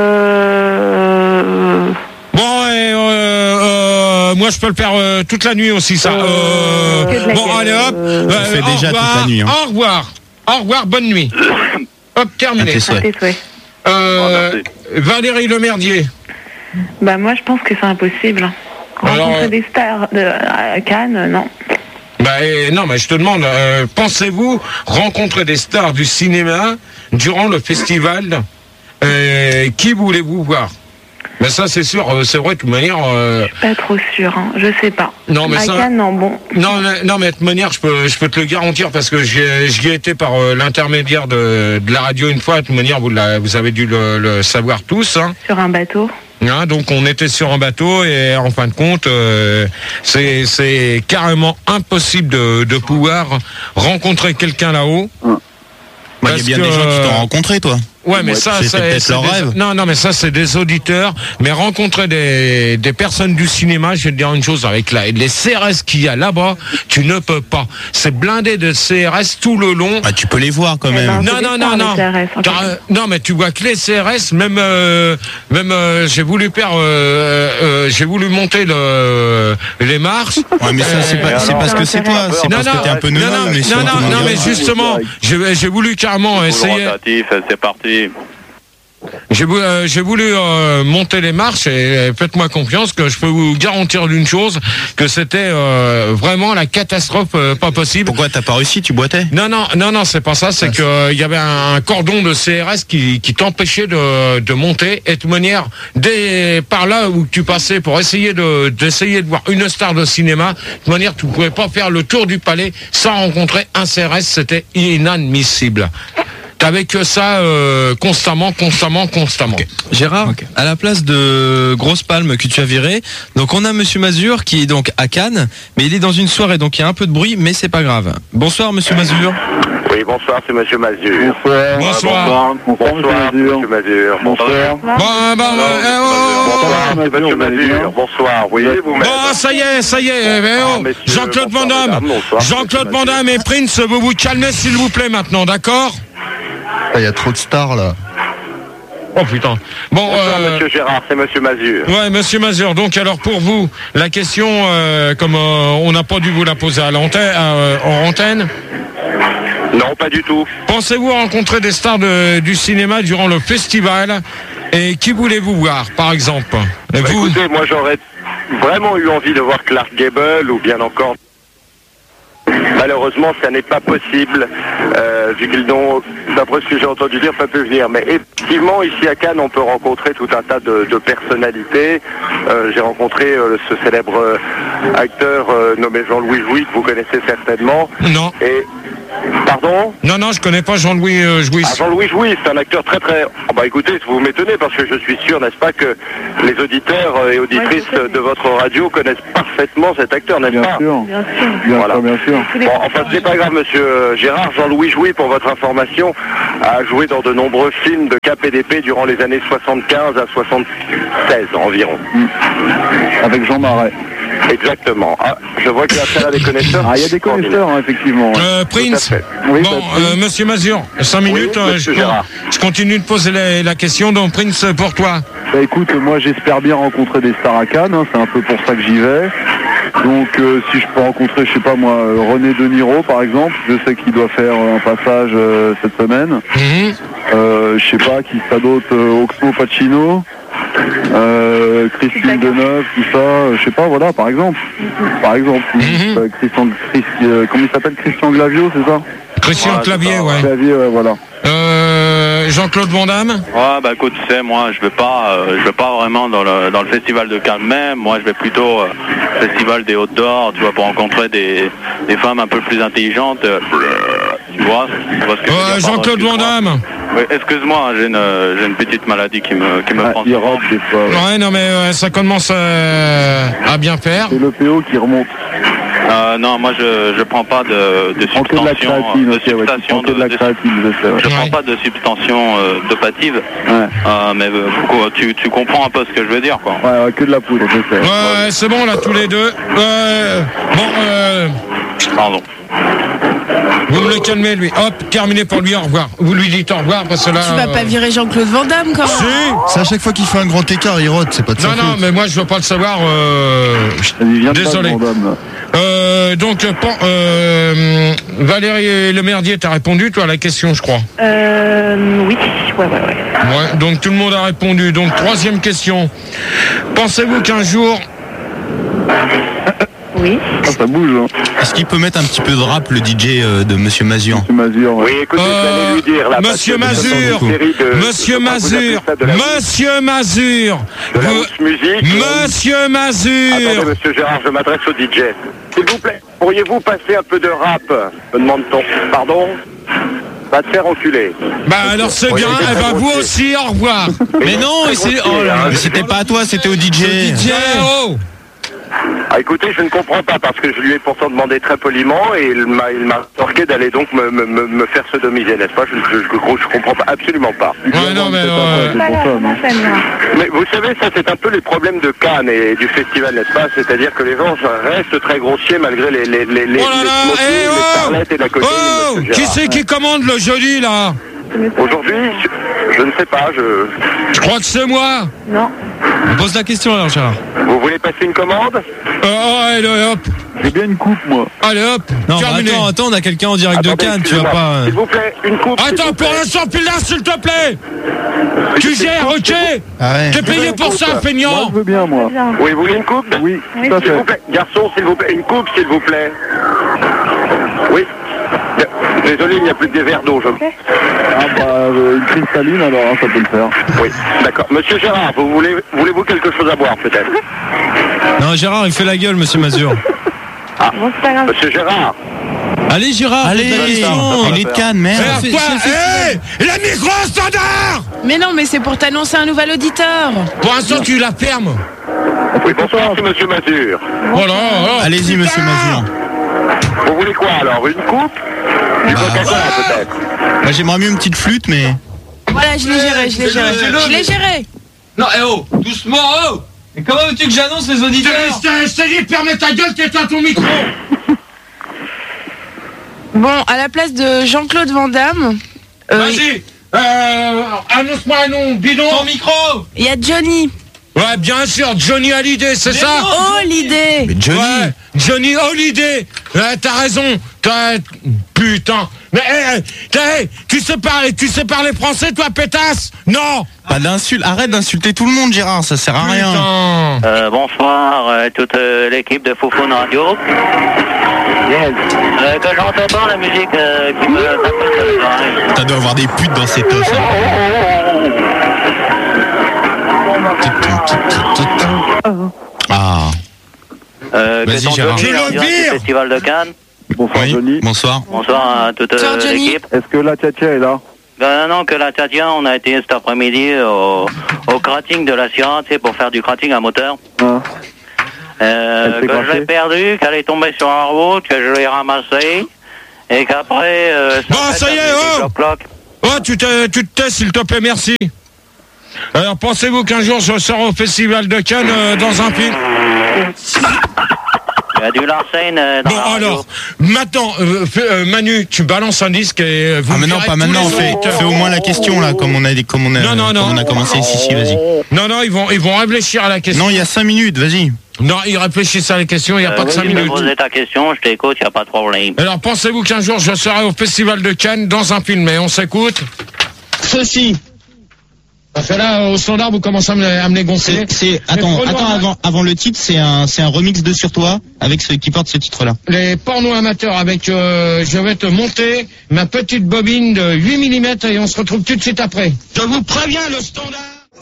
euh... Bon, et, euh, euh, moi je peux le faire euh, toute la nuit aussi, ça. Euh, que de la bon, gueule, allez hop. euh, On le fait au déjà toute revoir, la nuit, hein. Au revoir. Au revoir, bonne nuit. Hop, À terminé. tes souhaits. tes souhaits. Euh, Valérie Lemerdier. Bah moi, je pense que c'est impossible. Alors, Rencontrer euh, des stars de, à Cannes, non. Bah, eh, non, mais je te demande, euh, pensez-vous rencontrer des stars du cinéma durant le festival? Euh, qui voulez-vous voir? Mais ça, c'est sûr, euh, c'est vrai, de toute manière. Euh, Pas trop sûr, hein. Je sais pas. Non, mais à ça- Cannes, non, bon. Non, mais, non, mais de toute manière, je peux, je peux te le garantir parce que j'y ai, j'y ai été par euh, l'intermédiaire de, de la radio une fois. De toute manière, vous, la- vous avez dû le, le savoir tous. Hein. Sur un bateau. Hein, donc, on était sur un bateau et en fin de compte, euh, c'est, c'est carrément impossible de, de pouvoir rencontrer quelqu'un là-haut. Bah, il y a bien Parce des gens qui que- t'ont rencontré, toi. Ouais, mais ça, c'était ça peut-être c'est leur des- rêve. Non, non, mais ça, c'est des auditeurs. Mais rencontrer des, des personnes du cinéma, je vais te dire une chose, avec la, les C R S qu'il y a là-bas, tu ne peux pas. C'est blindé de C R S tout le long. Bah, tu peux les voir quand Eh même. ben, Non, c'est non, des non, stars, non. les C R S, en T'as- fait. euh, non, mais tu vois que les C R S, même, euh, même, euh, j'ai voulu faire, euh, euh, j'ai voulu monter le, les marches. Ouais, mais ça, c'est pas, c'est parce que c'est toi. C'est Non, parce que non, t'es un peu non, neuneux, non, mais c'est non, un peu non, non, moins mais bien. justement, j'ai j'ai voulu carrément essayer. Rotatif, c'est parti. J'ai voulu, euh, j'ai voulu euh, monter les marches et, et faites-moi confiance que je peux vous garantir d'une chose, que c'était euh, vraiment la catastrophe euh, pas possible. Pourquoi t'as pas réussi? Tu boitais? Non, non, non, non, c'est pas ça. C'est Ah, que euh, il y avait un, un cordon de C R S qui, qui t'empêchait de, de monter. Et de toute manière, dès par là où tu passais pour essayer de d'essayer de voir une star de cinéma, de toute manière, tu pouvais pas faire le tour du palais sans rencontrer un C R S. C'était inadmissible. T'avais que ça euh, constamment, constamment, constamment. Okay. Gérard, okay. À la place de Grosse Palme que tu as viré, donc on a Monsieur Mazur qui est donc à Cannes, mais il est dans une soirée, donc il y a un peu de bruit, mais c'est pas grave. Bonsoir Monsieur Mazur. Oui, bonsoir, c'est Monsieur Mazur. Bonsoir. Bonsoir. Bonsoir, bonsoir Monsieur Mazur. Bonsoir. Bon, bon, bonsoir, c'est Monsieur Mazur. Bonsoir, oui, vous-même. Bon, ça y est, ça y est. Oh, Jean-Claude Van Damme. Jean-Claude Van Damme et Prince, vous vous calmez s'il vous plaît maintenant, d'accord? Il y a trop de stars là. Oh putain. Bon, bonsoir, euh... Monsieur Gérard, c'est Monsieur Mazur. Ouais, Monsieur Mazur. Donc alors pour vous, la question, euh, comme euh, on n'a pas dû vous la poser à l'antenne, euh, en antenne. Non, pas du tout. Pensez-vous rencontrer des stars de, du cinéma durant le festival? Et qui voulez-vous voir, par exemple? Bah, vous... Écoutez, moi j'aurais vraiment eu envie de voir Clark Gable ou bien encore. Malheureusement, ça n'est pas possible, euh, vu qu'ils n'ont, d'après ce que j'ai entendu dire, pas pu venir. Mais effectivement, ici à Cannes, on peut rencontrer tout un tas de, de personnalités. Euh, j'ai rencontré euh, ce célèbre euh, acteur euh, nommé Jean-Louis Jouy, que vous connaissez certainement. Non. Et pardon? Non, non, je connais pas Jean-Louis euh, Jouy. Ah, Jean-Louis Jouy, c'est un acteur très très... Oh, bah écoutez, vous m'étonnez parce que je suis sûr, n'est-ce pas, que les auditeurs et auditrices ouais, de votre radio connaissent parfaitement cet acteur, n'est-ce pas? Sûr. Bien sûr. Bien voilà. sûr, bien sûr. Bon, enfin, c'est pas grave, monsieur Gérard. Jean-Louis Jouy, pour votre information, a joué dans de nombreux films de K P D P durant les années soixante-quinze à soixante-seize environ. Mmh. Avec Jean Marais. Exactement. Ah, je vois qu'il y a affaire à des connaisseurs. Ah, il y a des connaisseurs, hein, effectivement. Euh, Prince. Oui, bon, euh, Monsieur Mazur, cinq minutes. Oui, euh, je, je continue de poser la, la question. Donc, Prince, pour toi. Bah, écoute, moi, j'espère bien rencontrer des stars à Cannes. Hein, c'est un peu pour ça que j'y vais. Donc, euh, si je peux rencontrer, je sais pas moi, René De Niro, par exemple. Je sais qu'il doit faire un passage euh, cette semaine. Mm-hmm. euh, je sais pas qui ça d'autre. Euh, Oxmo Pacino. Euh, Christine Deneuve, tout ça, euh, je sais pas, voilà, par exemple. Par exemple, mm-hmm. euh, Christian, Christ, euh, comment il s'appelle, Christian Glavio, c'est ça? Christian voilà, Clavier, ouais. Clavier, ouais, voilà. Euh, Jean-Claude Van Damme. Ouais, bah écoute, tu sais, moi, je vais pas, euh, je vais pas vraiment dans le dans le festival de Cannes même. Moi, je vais plutôt euh, festival des Hautes d'Or, tu vois, pour rencontrer des des femmes un peu plus intelligentes. Euh, tu vois, tu vois ce que euh, je veux dire, Jean-Claude Van Damme. Oui, excuse-moi, j'ai une j'ai une petite maladie qui me qui me ah, prend. Il rote des fois. Ouais. ouais, non, mais euh, ça commence euh, à bien faire. C'est le P O qui remonte. Euh, non, moi je je prends pas de de substantion, de la créatine, de okay, substantion ouais, de, de la créatine, je sais. Ouais. Je prends ouais. pas de substantion euh, dopative. Ouais. Euh, mais euh, tu tu comprends un peu ce que je veux dire, quoi. Ouais, ouais que de la poudre, je sais. Ouais, ouais, c'est bon là tous les deux. Euh, bon, euh, pardon. Vous me le calmez, lui. Hop, terminé pour lui, au revoir. Vous lui dites au revoir parce que là. Tu vas pas virer Jean-Claude Van Damme quand même. Si. C'est à chaque fois qu'il fait un grand écart, il rote, c'est pas de sa Non, non, faute. mais moi je veux pas le savoir. Euh... Désolé. Euh, donc, euh, Valérie Le Merdier, t'as répondu, toi, à la question, je crois. Euh, oui, ouais, ouais, ouais. Ouais, donc tout le monde a répondu. Donc, troisième question. Pensez-vous qu'un jour... Oui. Ah, ça bouge. Hein. Est-ce qu'il peut mettre un petit peu de rap, le D J euh, de Monsieur Mazur? Monsieur Mazur. Ouais. Oui, écoutez, euh, je vais lui dire là. Monsieur Mazur, de, Monsieur Mazur, Monsieur Mazur, de la house musique. Monsieur Mazur. Attendez, Monsieur Gérard, je m'adresse au D J. S'il vous plaît, pourriez-vous passer un peu de rap, me demande-t-on. Pardon? Va te faire enculer. Bah alors c'est bien, et bah vous aussi, au revoir. Mais non, c'était pas à toi, c'était au D J. D J, oh. Ah, écoutez, je ne comprends pas parce que je lui ai pourtant demandé très poliment et il m'a il m'a torqué d'aller donc me, me, me faire sodomiser, n'est-ce pas? Je ne je, je, je comprends pas, absolument pas. Ouais, non, mais, euh... mais vous savez, ça c'est un peu les problèmes de Cannes et du festival, n'est-ce pas? C'est-à-dire que les gens restent très grossiers malgré les les les les, oh là là, les, hey, les oh starlettes et la cocaïne. Oh, qui c'est qui commande le jeudi là? Aujourd'hui, je, je ne sais pas, je... Je crois que c'est moi. Non. On pose la question alors, Gérard. Vous voulez passer une commande? Oh, allez, hop. J'ai bien une coupe, moi. Allez hop, Non, bah terminé. attends, attends, on a quelqu'un en direct de Attendez, Cannes, tu vas excusez-moi. pas. euh, S'il vous plaît, une coupe. s'il Attends, vous pour plaît. l'instant, Pildar, s'il te plaît. Tu gères, ok? Ah ouais. T'es payé pour ça, Moi, feignant. je veux bien, moi. Oui, vous voulez une coupe? Oui, tout à S'il vous fait. plaît, garçon, s'il vous plaît, une coupe, s'il vous plaît. Oui. Désolé, il n'y a plus que des verres d'eau. Je... Ah bah, euh, une cristalline, alors, hein, ça peut le faire. Oui, d'accord. Monsieur Gérard, vous voulez, voulez-vous quelque chose à boire, peut-être? Non, Gérard, il fait la gueule, monsieur Mazur. Ah, monsieur Gérard. Allez, Gérard, pose la Allez, question. il est de Cannes, merde. Eh, toi, hé, la micro standard. Mais non, mais c'est pour t'annoncer un nouvel auditeur. Pour l'instant, tu la fermes. Oui, bonsoir, c'est monsieur Mazur. Voilà, voilà. Allez-y, monsieur Mazur. Vous voulez quoi, alors? Une coupe? Du Bah, Coca-Cola, peut-être? Moi, j'aimerais mieux une petite flûte, mais. Voilà, je l'ai géré, je l'ai géré. Je l'ai géré. Non, eh oh, doucement, oh. Et comment veux-tu que j'annonce les auditeurs? Je t'ai dit, ferme ta gueule, tais-toi ton micro. Bon, à la place de Jean-Claude Van Damme, euh, Vas-y, euh, annonce-moi un nom, bidon. Ton micro. il y a Johnny. Ouais, bien sûr, Johnny Hallyday, c'est ça? Oh, l'idée. Mais Johnny. Ouais, Johnny Hallyday. Ouais, t'as raison. T'as... Putain. Mais eh, t'as- tu sais parler, tu sais parler français, toi, pétasse? Non. Pas d'insulte. Arrête d'insulter tout le monde, Gérard, ça sert à rien. Putain. Euh, bonsoir, euh, toute euh, l'équipe de Foufoune Radio. Euh, que j'entends pas la musique euh, qui me tape sur les oreilles. T'as dû avoir des putes dans ces tosses. Ah. Euh, que Vas-y, ton Gérard. Johnny, J'ai en le direct du pire. Festival de Cannes. Bonsoir, Oui, Johnny. bonsoir. Bonsoir à toute Bonsoir, euh, Johnny. l'équipe. Est-ce que la Tchatia est là? Ben non, que la Tchatia, on a été cet après-midi au, au cratting de la Sierra, tu sais, pour faire du cratting à moteur. Hein? Euh, Elle s'est que je grattée. l'ai perdu, qu'elle est tombée sur un route, que je l'ai ramassée, et qu'après... Euh, Bon, fait ça y la est, musique oh cloc-cloc. Oh, tu te, tu te tais, s'il te plaît, merci. Alors, pensez-vous qu'un jour je sors au Festival de Cannes euh, dans un film? Il y a du Larsen euh, dans Bon, la radio. alors, maintenant, euh, fais- euh, Manu, tu balances un disque et euh, vous Ah, me mais non, direz pas tous maintenant. les Fais, auditeurs. fais au moins la question, là, comme on a, comme on a, Non, non, non. comme on a commencé. Si, si, vas-y. Non, non, ils vont, ils vont réfléchir à la question. Non, il y a cinq minutes, vas-y. Non, ils réfléchissent à la question, il n'y a Euh, pas que cinq vas-y, minutes. poser ta question, je t'écoute, il n'y a pas de problème. Alors, pensez-vous qu'un jour je serai au Festival de Cannes dans un film? Et on s'écoute. Ceci. Parce que là, au standard, vous commencez à me, à me les gonfler. C'est, c'est, attends, Mais attends, prenons- avant, avant le titre, c'est un, c'est un remix de Sur toi avec ceux qui portent ce titre-là. Les pornos amateurs avec, euh, je vais te monter ma petite bobine de huit millimètres et on se retrouve tout de suite après. Je vous préviens, le standard.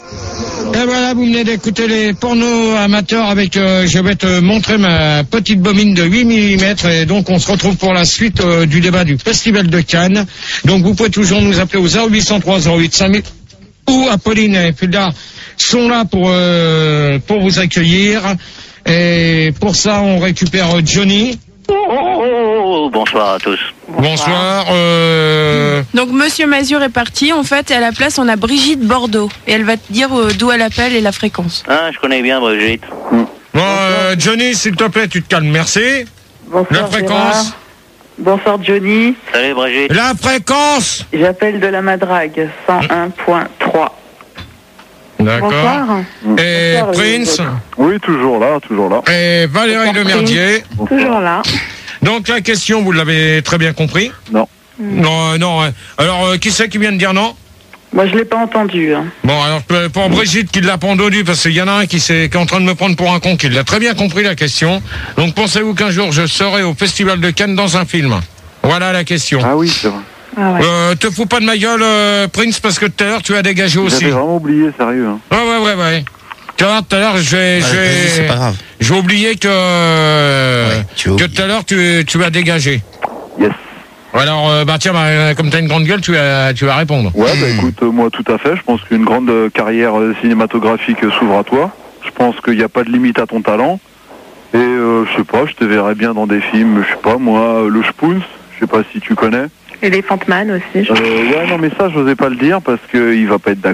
Et voilà, vous venez d'écouter les pornos amateurs avec, euh, je vais te montrer ma petite bobine de huit millimètres et donc on se retrouve pour la suite euh, du débat du Festival de Cannes. Donc vous pouvez toujours nous appeler au zéro huit cent trois zéro huit cinq mille ou Apolline et Fulda sont là pour, euh, pour vous accueillir. Et pour ça, on récupère Johnny. Oh, bonsoir à tous. Bonsoir. Euh... Donc Monsieur Mazur est parti, en fait, et à la place, on a Brigitte Bordeaux. Et elle va te dire euh, d'où elle appelle et la fréquence. Ah, je connais bien Brigitte. Bon, euh, Johnny, s'il te plaît, tu te calmes, merci. Bonsoir, La fréquence. Gérard. Bonsoir Johnny, Salut Brigitte. La fréquence. j'appelle de la Madrague, cent un point trois. D'accord. Bonsoir. Et Bonsoir, Prince. Oui, toujours là, toujours là. Et Valérie Bonsoir, Lemerdier. Toujours là. Donc la question, vous l'avez très bien compris? Non. Non, euh, non. euh, Alors, euh, qui c'est qui vient de dire non? Moi je l'ai pas entendu. Hein. Bon, alors euh, pour Brigitte qui l'a pas entendu, parce qu'il y en a un qui, s'est- qui est en train de me prendre pour un con, qui l'a très bien compris la question. Donc pensez-vous qu'un jour je serai au Festival de Cannes dans un film? Voilà la question. Ah oui, c'est vrai. Ah ouais. Euh, te fous pas de ma gueule, euh, Prince, parce que tout à l'heure tu as dégagé aussi. J'avais vraiment oublié, sérieux. Hein. Ouais, ouais, ouais, ouais. Tu vois, tout à l'heure, je vais, Ouais, je vais- vas-y, c'est pas grave. j'ai oublié que, Ouais, tu as que oublié. tout à l'heure tu, tu as dégagé. Yes. Alors, euh, bah tiens, bah, comme t'as une grande gueule, tu vas, tu vas répondre. Ouais, bah écoute, euh, moi tout à fait. Je pense qu'une grande euh, carrière euh, cinématographique euh, s'ouvre à toi. Je pense qu'il n'y a pas de limite à ton talent. Et euh, je sais pas, je te verrais bien dans des films, je sais pas, moi, euh, Le Spoons, je sais pas si tu connais. Elephant Man aussi. je- Euh, ouais, non, mais ça, j'osais pas le dire parce qu'il va pas être d'accord.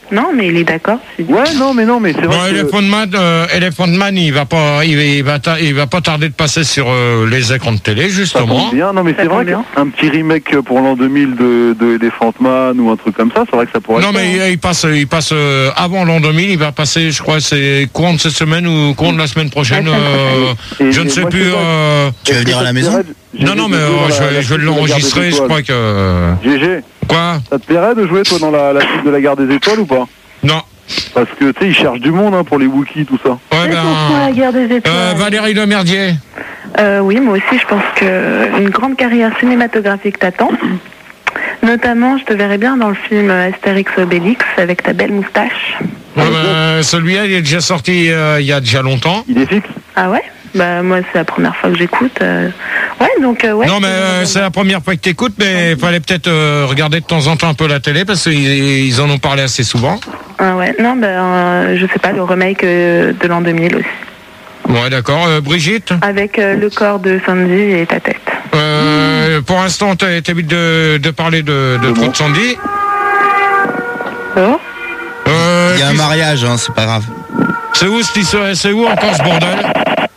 Non, mais il est d'accord. Ouais, non, mais non, mais c'est vrai Bon, que... Elephant Man, euh, Elephant Man, il va pas, il, il va, ta- il va pas tarder de passer sur euh, les écrans de télé, Ça justement. tombe bien, non mais Ça c'est vrai tombe bien. qu'un petit remake pour l'an deux mille de, de Elephant Man ou un truc comme ça, c'est vrai que ça pourrait Non, être mais bien, il, il passe, il passe euh, avant l'an deux mille, il va passer, je crois, c'est courant de cette semaine ou courant de la semaine prochaine. La semaine euh, Et- je ne et sais moi, plus. je sais pas. euh, Tu vas venir à la maison? Non, non, mais euh, je, vais- je vais l'enregistrer. Je crois que. G G, Quoi? ça te plairait de jouer toi dans la, la suite de la Guerre des Étoiles ou pas? Non. Parce que tu sais, ils cherchent du monde hein, pour les Wookiees, tout ça. Ouais, C'est ben. pourquoi la guerre des étoiles. Euh, Valérie Lemerdier. Euh, oui, moi aussi, je pense qu'une grande carrière cinématographique t'attend. Notamment, je te verrais bien dans le film Astérix Obélix avec ta belle moustache. Ouais, ben, celui-là, il est déjà sorti euh, il y a déjà longtemps. Il est fixe? Ah ouais? Bah moi, c'est la première fois que j'écoute. euh. Ouais, donc euh, ouais. Non, mais euh, c'est la première fois que t'écoutes, mais il fallait peut-être euh, regarder de temps en temps un peu la télé parce qu'ils ils en ont parlé assez souvent. Ah ouais, non, ben euh, je sais pas, le remake euh, de l'an deux mille aussi. Ouais, d'accord. Euh, Brigitte, Avec euh, le corps de Sandy et ta tête. euh, pour l'instant, t'as- t'évites de, de parler de, de trop de Sandy. Oh. Euh, Il y a un puis- mariage, hein, c'est pas grave. C'est où, cette histoire- c'est où encore ce bordel?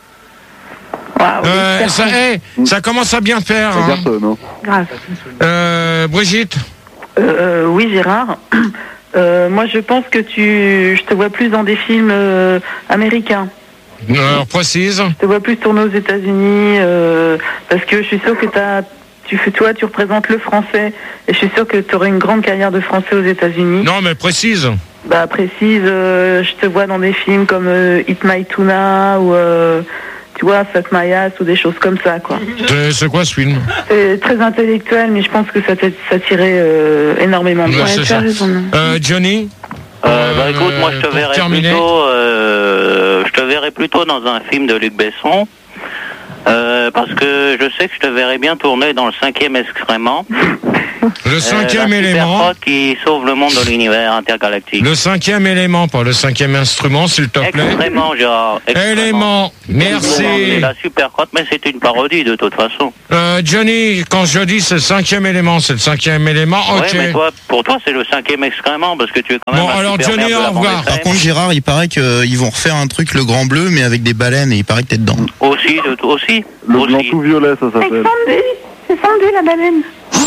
Waouh, Euh, j'espère ça, que- hey, ça commence à bien faire. Hein. Regarde, non? Grave. Euh, Brigitte, Euh, euh, oui, Gérard. Euh, moi, je pense que tu, je te vois plus dans des films euh, américains. alors précise. Je te vois plus tourner aux États-Unis euh, parce que je suis sûre que t'as, tu fais toi, tu représentes le français et je suis sûre que tu aurais une grande carrière de français aux États-Unis. Non, mais précise. Bah précise, euh, je te vois dans des films comme euh, Eat My Tuna ou euh, tu vois Fuck My Ass ou des choses comme ça quoi. C'est- C'est quoi ce film? C'est très intellectuel, mais je pense que ça t'a- ça tirait euh, énormément de Ouais, gens. c'est tu ça. as raison. Euh, Johnny? Euh, bah écoute, moi je te pour verrais terminer. plutôt, euh, je te verrais plutôt dans un film de Luc Besson, euh, parce que je sais que je te verrais bien tourner dans le cinquième excrément. Le cinquième euh, la élément. super pote qui sauve le monde de l'univers intergalactique. Le cinquième élément, pas le cinquième instrument, s'il te plaît. Extrêmement, Gérard. extrêmement. Élément, C'est merci. la super crotte, mais c'est une parodie de toute façon. Euh, Johnny, quand je dis c'est le cinquième élément, c'est le cinquième élément, ok. Ouais, mais toi, pour toi, c'est le cinquième excrément parce que tu es quand même. Bon, un alors, super Johnny, maire de au la revoir. bande Par extrême. contre, Gérard, il paraît qu'ils vont refaire un truc, le Grand Bleu, mais avec des baleines, et il paraît que t'es dedans. Aussi, de, aussi. Le aussi. blanc tout violet, ça Avec s'appelle. Sandy, c'est Sandy la baleine.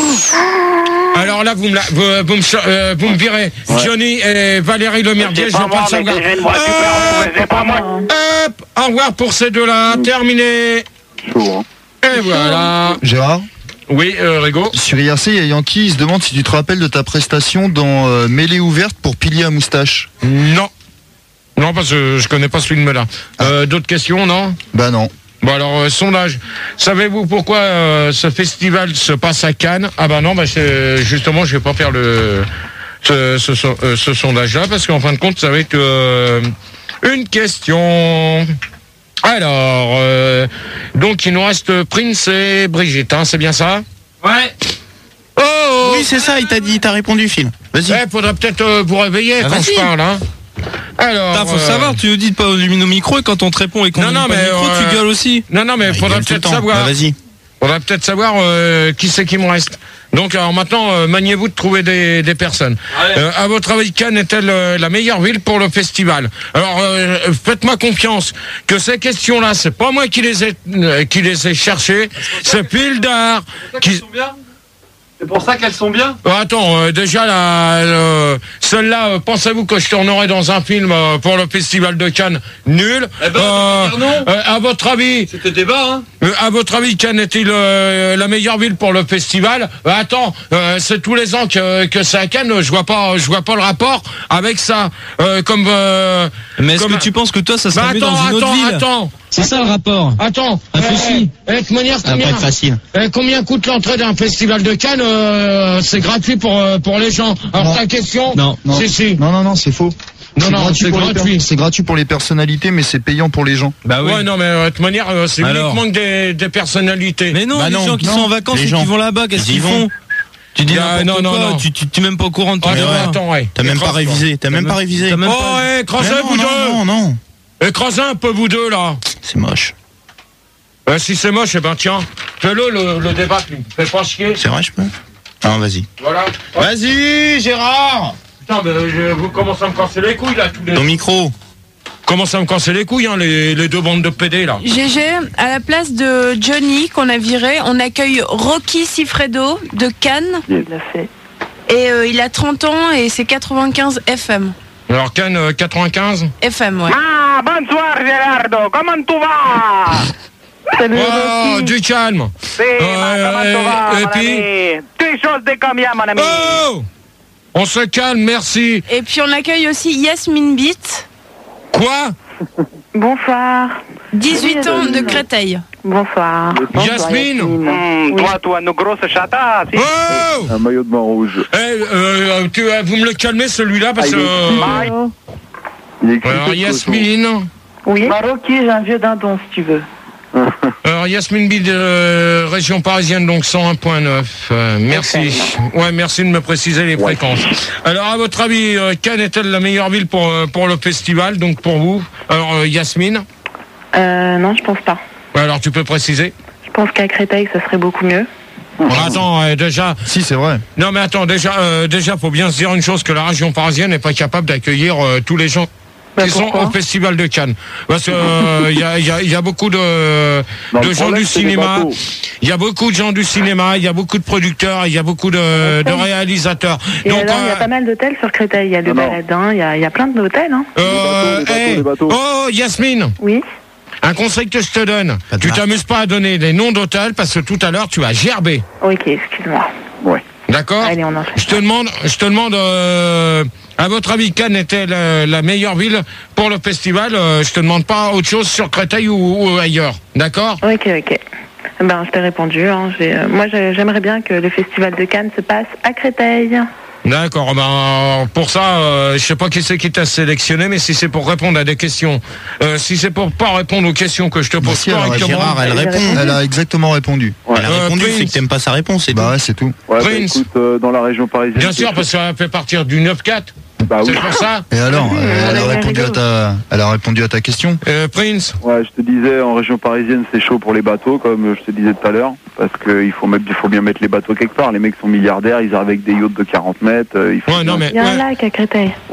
Alors là, vous me, la- vous, vous me, ch- euh, vous me virez. Johnny et Valérie Lemerdier, C'est je pas vais pas moi, le mais savoir. déjà une voix super entourée, c'est pas moi. Hop, au revoir pour ces deux-là, terminé. Chaud, hein. Et voilà. Gérard, Oui, euh, Rigo. sur I R C, il y a Yankee, il se demande si tu te rappelles de ta prestation dans euh, Mêlée ouverte pour pilier à moustache. Non. Non, parce que je connais pas ce film-là. Euh, D'autres questions, non? Bah non. Bon alors, euh, sondage. Savez-vous pourquoi euh, ce festival se passe à Cannes? Ah bah non, bah c'est- justement, je vais pas faire le ce, ce, son- euh, ce sondage-là, parce qu'en fin de compte, ça va être euh, une question. Alors, euh, donc il nous reste Prince et Brigitte, hein, c'est bien ça? Ouais. Oh, oh Oui, c'est ça, il t'a dit, il t'a répondu, Phil. Vas-y. Eh, faudrait peut-être euh, vous réveiller Ah, quand vas-y. je parle, hein. Alors, Putain, faut euh, savoir, tu nous dis de pas allumer nos micros et quand on te répond et qu'on Non, allume non, pas le mais, micro, euh, tu gueules aussi. Non, non, mais Ah, il faudrait gueule tout le peut-être temps. savoir. Bah, vas-y. Faudrait peut-être savoir euh, qui c'est qui me reste. Donc, alors maintenant, euh, maniez-vous de trouver des, des personnes. Euh, à votre avis, Cannes est-elle euh, la meilleure ville pour le festival? Alors, euh, faites-moi confiance que ces questions-là, c'est pas moi qui les ai, euh, qui les ai cherchées, c'est Pildar qui. C'est pour ça qu'elles sont bien. Euh, attends, euh, déjà là, euh, celle-là, euh, pensez-vous que je tournerai dans un film euh, pour le festival de Cannes? Nul. Eh ben, Euh, dire non. euh, à votre avis, C'était débat, hein. euh, à votre avis, Cannes est-il euh, la meilleure ville pour le festival? Euh, Attends, euh, c'est tous les ans que, que c'est à Cannes. Je vois pas, je vois pas le rapport avec ça. Euh, comme. Euh, Mais est-ce comme- que tu penses que toi, ça serait Bah, mieux attends, dans une autre attends, ville? attends. C'est ça le rapport. Attends, Réfléchis. eh, eh, de toute manière, Ça va combien, pas être facile. eh, combien coûte l'entrée d'un festival de Cannes? euh, C'est gratuit pour euh, pour les gens. Alors Non. ta question? Non. Non. Si, si. Non, non, non, c'est faux. Non, non, c'est pour les per- gratuit. C'est gratuit pour les personnalités, mais c'est payant pour les gens. Bah oui. Ouais, non, mais euh, de toute manière, euh, c'est Alors. uniquement que des, des personnalités. Mais non, Bah les non, gens qui non. sont en vacances Les et gens. qui vont là-bas, qu'est-ce Ils qu'ils y vont. font? Tu dis Ah, n'importe non, non, quoi, non. tu tu tu es même pas au courant de ton Ah, non, erreur. attends, ouais. T'as même pas Écrase-toi. révisé, t'as même pas révisé. T'as même Oh, pas- ouais, écrasez Mais non, vous non, deux. non, non. Écrasez un peu vous deux, là. C'est moche. Euh, si c'est moche, eh ben tiens, fais-le, le, le débat, tu me fais pas chier. C'est vrai, je peux? Non, vas-y. Voilà. Vas-y, Gérard! Putain, mais je, vous commencez à me casser les couilles là tous les. Ton micro. Commencez à me casser les couilles, hein, les, les deux bandes de P D là. G G, à la place de Johnny qu'on a viré, on accueille Rocky Sifredo de Cannes. Il l'a fait. Et euh, il a trente ans et c'est quatre-vingt-quinze F M. Alors Cannes euh, quatre-vingt-quinze F M, ouais. Ah, bonsoir Gerardo, comment tu vas? Salut Oh, Rocky. du calme. Si, Euh, comment tu et- vas, et mon puis ami? Tu es chose de combien, mon ami? Oh, on se calme, merci. Et puis on accueille aussi Yasmine Beat, Quoi? Bonsoir. dix-huit ans de Créteil. Bonsoir. Yasmine. Hmm, toi, tu as une grosse chata, si? Oh, Un maillot de bain rouge. eh, euh, tu, euh, vous me le calmez celui-là parce Ah, que. il est euh, Il est écrit alors quelque Yasmine. Oui. Bah, Rocky, j'ai un vieux dindon si tu veux. Alors Yasmine Bid, euh, région parisienne, donc cent un point neuf. Euh, merci. Ouais, merci de me préciser les fréquences. Alors à votre avis, euh, Cannes est-elle la meilleure ville pour, euh, pour le festival, donc pour vous? Alors euh, Yasmine, Euh, non, je pense pas. alors tu peux préciser? Je pense qu'à Créteil, ça serait beaucoup mieux. Attends, euh, déjà. Si, c'est vrai. Non mais attends, déjà, euh, déjà faut bien se dire une chose, que la région parisienne n'est pas capable d'accueillir euh, tous les gens Bah, qui sont pourquoi au festival de Cannes. Parce qu'il euh, y, a, y, a, y a beaucoup de, Non, de le gens problème, du c'est les cinéma. bateaux. Il y a beaucoup de gens du cinéma, il y a beaucoup de producteurs, il y a beaucoup de, de réalisateurs. Et Donc, alors, il y a euh, pas mal d'hôtels sur Créteil. Il y a le Non, non. Baladin, il y a, il y a plein d'hôtels. Hein. euh, Les bateaux, les hey, bateaux, les bateaux. oh Yasmine, Oui. un conseil que je te donne. Pas de Tu marque. t'amuses pas à donner les noms d'hôtels parce que tout à l'heure tu as gerbé. Ok, excuse-moi. D'accord? Allez, on en fait. Je te demande, je te demande, euh, à votre avis, Cannes était la, la meilleure ville pour le festival. Euh, je te demande pas autre chose sur Créteil ou, ou ailleurs. D'accord? Ok, ok. Ben, je t'ai répondu. Hein. J'ai- euh, moi, j'ai- j'aimerais bien que le festival de Cannes se passe à Créteil. D'accord, ben pour ça, euh, je sais pas qui c'est qui t'a sélectionné, mais si c'est pour répondre à des questions, euh, si c'est pour pas répondre aux questions que je te Bah pose si, alors, correctement, Gérard, elle J'ai répond. répondu. Elle a exactement répondu. Elle a Euh, répondu, Prince. c'est que t'aimes pas sa réponse, c'est Bah tout. ouais, c'est tout. Ouais, bah, Prince. écoute, euh, dans la région parisienne. bien c'est- sûr, parce que ça fait partir du neuf quatre. Bah oui. C'est pour ça. Et alors, oui, euh, elle, on a a répondu à rigolo. ta, elle a répondu à ta question. Euh, Prince, Ouais, je te disais, en région parisienne, c'est chaud pour les bateaux, comme je te disais tout à l'heure, parce qu'il faut, mettre- il faut bien mettre les bateaux quelque part. Les mecs sont milliardaires, ils arrivent avec des yachts de quarante mètres. euh, il faut ouais, non bien- mais Il y a un ouais. lac à Créteil.